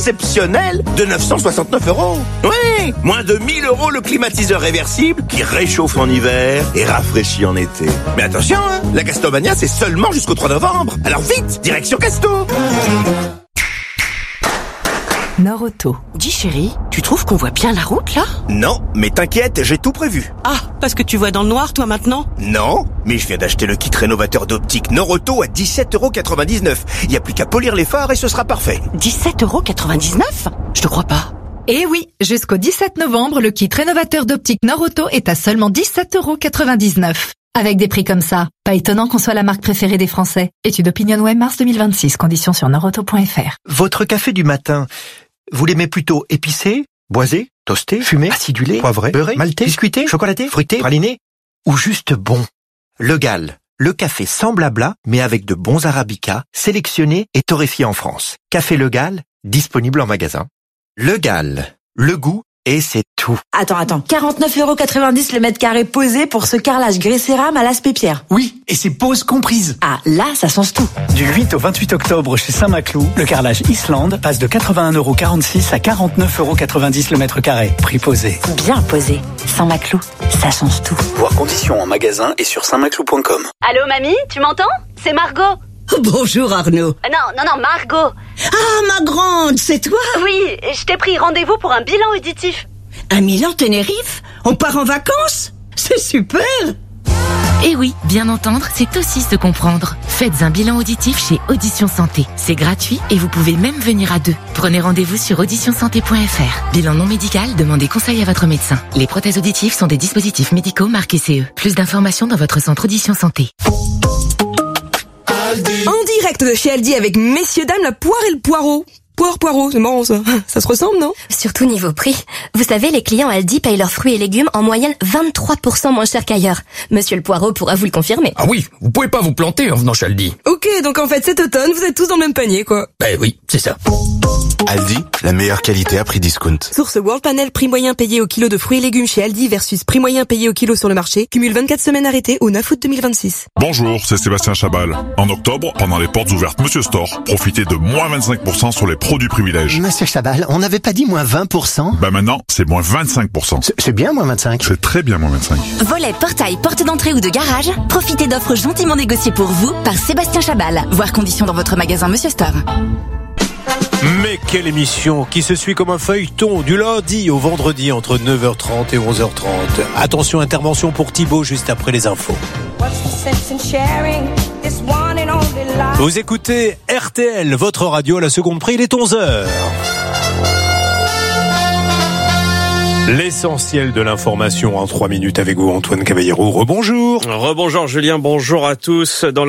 exceptionnel de 969 €. Oui, moins de 1000 € le climatiseur réversible qui réchauffe en hiver et rafraîchit en été. Mais attention, hein, la Castomania, c'est seulement jusqu'au 3 novembre. Alors vite, direction Casto. Nord-Auto. Dis chérie, tu trouves qu'on voit bien la route là ? Non, mais t'inquiète, j'ai tout prévu. Ah, parce que tu vois dans le noir toi maintenant ? Non, mais je viens d'acheter le kit rénovateur d'optique Nord-Auto à 17,99 €. Il n'y a plus qu'à polir les phares et ce sera parfait. 17,99 €? Je te crois pas. Et oui, jusqu'au 17 novembre, le kit rénovateur d'optique Nord-Auto est à seulement 17,99 €. Avec des prix comme ça, pas étonnant qu'on soit la marque préférée des Français. Étude OpinionWay mars 2026, conditions sur nordauto.fr. Votre café du matin, vous l'aimez plutôt épicé, boisé, toasté, fumé, acidulé, poivré, beurré, maltais, biscuité, chocolaté, fruité, praliné ou juste bon? Le Gall, le café sans blabla, mais avec de bons arabicas, sélectionnés et torréfiés en France. Café Le Gall, disponible en magasin. Le Gall, le goût et c'est tout. Attends, 49,90 € le mètre carré posé pour ce carrelage grès cérame à l'aspect pierre. Oui, et c'est pose comprise. Ah, là, ça change tout. Du 8 au 28 octobre chez Saint-Maclou, le carrelage Islande passe de 81,46 € à 49,90 € le mètre carré. Prix posé. Bien posé. Saint-Maclou, ça change tout. Voir conditions en magasin et sur saintmaclou.com. Allô mamie, tu m'entends ? C'est Margot. Bonjour Arnaud. Non, Margot. Ah, ma grande, c'est toi? Oui, je t'ai pris rendez-vous pour un bilan auditif. À Milan, Tenerife? On part en vacances? C'est super! Et oui, bien entendre, c'est aussi se comprendre. Faites un bilan auditif chez Audition Santé. C'est gratuit et vous pouvez même venir à deux. Prenez rendez-vous sur auditionsanté.fr. Bilan non médical, demandez conseil à votre médecin. Les prothèses auditives sont des dispositifs médicaux marqués CE. Plus d'informations dans votre centre Audition Santé. En direct de chez Aldi avec messieurs dames la poire et le poireau. Poireau, c'est marrant ça. Ça se ressemble, non? Surtout niveau prix. Vous savez, les clients Aldi payent leurs fruits et légumes en moyenne 23% moins cher qu'ailleurs. Monsieur le Poireau pourra vous le confirmer. Ah oui, vous pouvez pas vous planter en venant chez Aldi. Ok, donc en fait cet automne, vous êtes tous dans le même panier, quoi. Ben oui, c'est ça. Aldi, la meilleure qualité à prix discount. Source World Panel, prix moyen payé au kilo de fruits et légumes chez Aldi versus prix moyen payé au kilo sur le marché. Cumule 24 semaines arrêtées au 9 août 2026. Bonjour, c'est Sébastien Chabal. En octobre, pendant les portes ouvertes Monsieur Store, profitez de moins 25% sur les produits privilèges. Monsieur Chabal, on n'avait pas dit moins 20%? Bah maintenant, c'est moins 25%. C'est bien moins 25. C'est très bien moins 25. Volet, portail, porte d'entrée ou de garage, profitez d'offres gentiment négociées pour vous par Sébastien Chabal. Voir conditions dans votre magasin Monsieur Store. Mais quelle émission qui se suit comme un feuilleton du lundi au vendredi entre 9h30 et 11h30. Attention, intervention pour Thibaut juste après les infos. Vous écoutez RTL, votre radio à la seconde près, il est 11h. L'essentiel de l'information en 3 minutes avec vous, Antoine Caballero. Rebonjour. Rebonjour Julien, bonjour à tous. Dans